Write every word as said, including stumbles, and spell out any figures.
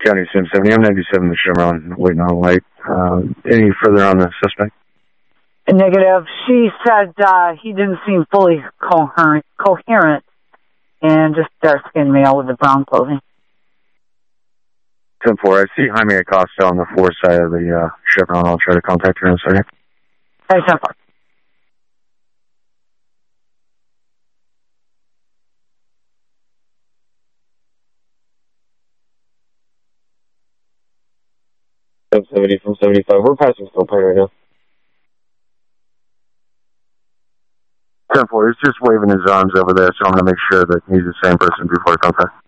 County seven seventy, I'm ninety-seven the Chevron, waiting on light. Uh, any further on the suspect? Negative. She said uh, he didn't seem fully coherent, coherent and just dark-skinned male with the brown clothing. ten four, I see Jaime Acosta on the fourth side of the uh, Chevron. I'll try to contact her in a second. Hey, ten four. seven seventy from seventy-five. We're passing Still Pine right now. ten four, he's just waving his arms over there, so I'm going to make sure that he's the same person before contact.